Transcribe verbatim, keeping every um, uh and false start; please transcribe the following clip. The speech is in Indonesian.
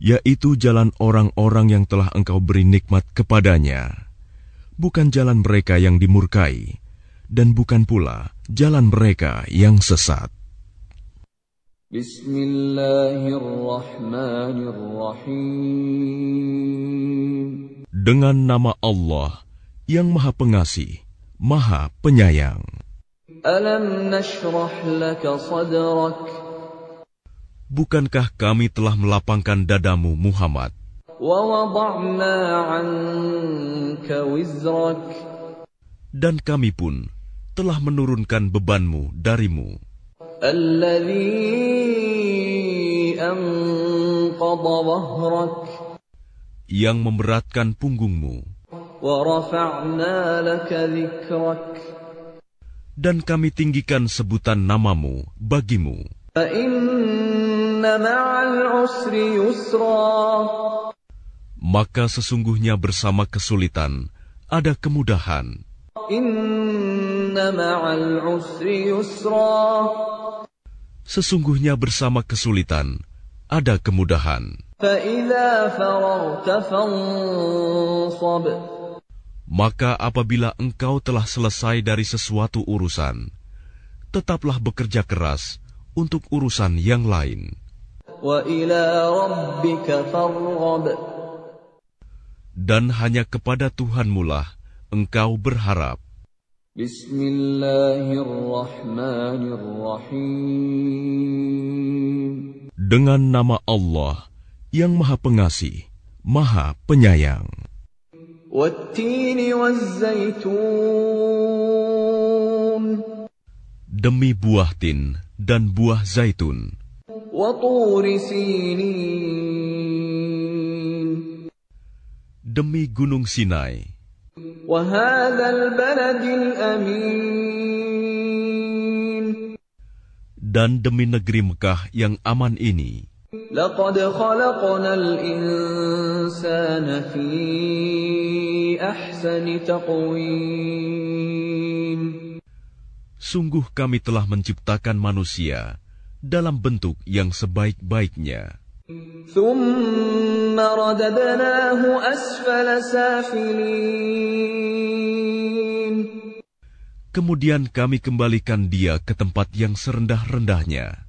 yaitu jalan orang-orang yang telah engkau beri nikmat kepadanya, bukan jalan mereka yang dimurkai, dan bukan pula jalan mereka yang sesat. Bismillahirrahmanirrahim. Dengan nama Allah yang Maha Pengasih, Maha Penyayang. Alam nashrah laka sadrak. Bukankah kami telah melapangkan dadamu, Muhammad? Wa wada'na 'anka wizrak. Dan kami pun telah menurunkan bebanmu darimu, alladzi anqadha dhahrak, yang memberatkan punggungmu, wa rafa'na laka dhikrak, dan kami tinggikan sebutan namamu bagimu. fa inna ma'al usri yusra, maka sesungguhnya bersama kesulitan ada kemudahan. Inna ma'al usri yusra, sesungguhnya bersama kesulitan ada kemudahan. fa idza faragta fansab, maka apabila engkau telah selesai dari sesuatu urusan, tetaplah bekerja keras untuk urusan yang lain. Wa ila rabbika farghab, dan hanya kepada Tuhanmu lah engkau berharap. Bismillahirrahmanirrahim. Dengan nama Allah yang Maha Pengasih, Maha Penyayang. Wattini wazzaitun, demi buah tin dan buah zaitun. wa turi sinin, demi gunung Sinai. wa hadzal baladil amin, dan demi negeri Mekah yang aman ini. laqad khalaqnal insana fi ahsani taqwim, sungguh kami telah menciptakan manusia dalam bentuk yang sebaik-baiknya. thumma radadnahu asfala safilin, kemudian kami kembalikan dia ke tempat yang serendah-rendahnya.